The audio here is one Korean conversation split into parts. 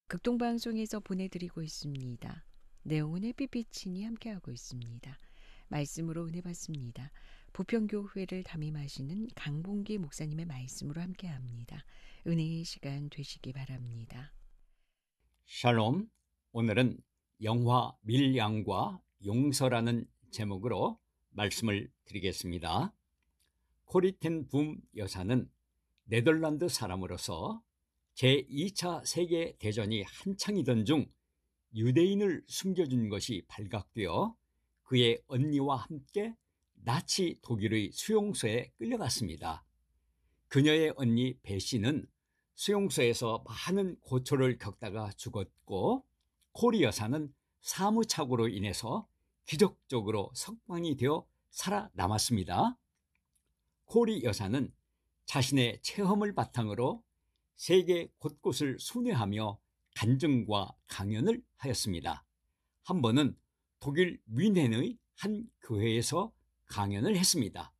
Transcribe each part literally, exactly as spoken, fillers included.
극동방송에서 보내드리고 있습니다. 내용은 햇빛비친이 함께하고 있습니다. 말씀으로 은혜 받습니다. 부평교회를 담임하시는 강봉기 목사님의 말씀으로 함께합니다. 은혜의 시간 되시기 바랍니다. 샬롬, 오늘은 영화 밀양과 용서라는 제목으로 말씀을 드리겠습니다. 코리 텐 붐 여사는 네덜란드 사람으로서 제이 차 세계대전이 한창이던 중 유대인을 숨겨준 것이 발각되어 그의 언니와 함께 나치 독일의 수용소에 끌려갔습니다. 그녀의 언니 배 씨는 수용소에서 많은 고초를 겪다가 죽었고, 코리 여사는 사무착오로 인해서 기적적으로 석방이 되어 살아남았습니다. 코리 여사는 자신의 체험을 바탕으로 세계 곳곳을 순회하며 간증과 강연을 하였습니다. 한 번은 독일 뮌헨의 한 교회에서 강연을 했습니다.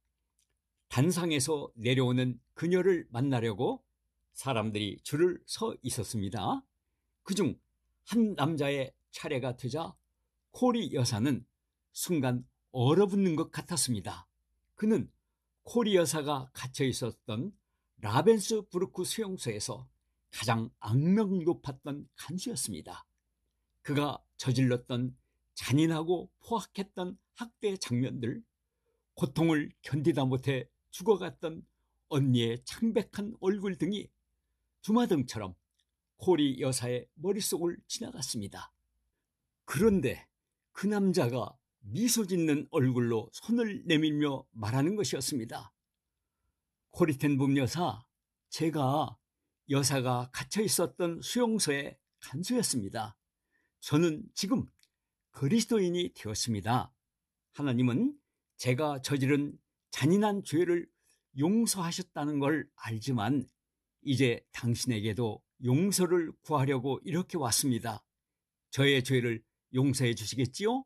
단상에서 내려오는 그녀를 만나려고 사람들이 줄을 서 있었습니다. 그중 한 남자의 차례가 되자 코리 여사는 순간 얼어붙는 것 같았습니다. 그는 코리 여사가 갇혀 있었던 라벤스부르크 수용소에서 가장 악명 높았던 간수였습니다. 그가 저질렀던 잔인하고 포악했던 학대 장면들, 고통을 견디다 못해 죽어갔던 언니의 창백한 얼굴 등이 주마등처럼 코리 여사의 머릿속을 지나갔습니다. 그런데 그 남자가 미소 짓는 얼굴로 손을 내밀며 말하는 것이었습니다. 코리 텐 붐 여사, 제가 여사가 갇혀 있었던 수용소의 간수였습니다. 저는 지금 그리스도인이 되었습니다. 하나님은 제가 저지른 잔인한 죄를 용서하셨다는 걸 알지만 이제 당신에게도 용서를 구하려고 이렇게 왔습니다. 저의 죄를 용서해 주시겠지요?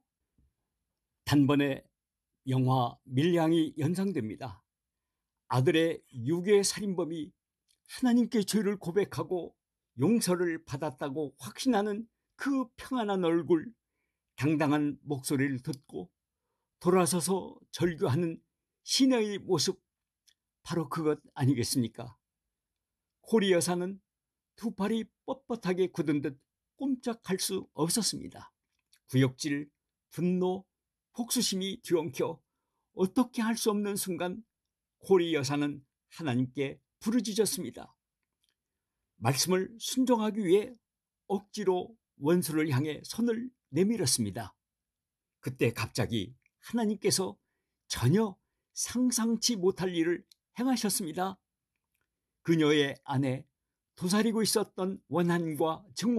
단번에 영화 밀양이 연상됩니다. 아들의 유괴 살인범이 하나님께 죄를 고백하고 용서를 받았다고 확신하는 그 평안한 얼굴, 당당한 목소리를 듣고 돌아서서 절규하는 시내의 모습, 바로 그것 아니겠습니까? 코리 여사는 두 팔이 뻣뻣하게 굳은 듯 꼼짝할 수 없었습니다. 구역질, 분노, 복수심이 뒤엉켜 어떻게 할 수 없는 순간 코리 여사는 하나님께 부르짖었습니다. 말씀을 순종하기 위해 억지로 원수를 향해 손을 내밀었습니다. 그때 갑자기 하나님께서 전혀 상상치 못할 일을 행하셨습니다. 그녀의 안에 도사리고 있었던 원한과 증오,